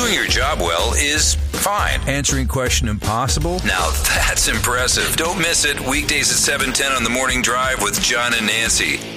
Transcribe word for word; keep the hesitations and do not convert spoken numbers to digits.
Doing your job well is fine. Answering question impossible? Now that's impressive. Don't miss it. Weekdays at seven ten on the Morning Drive with John and Nancy.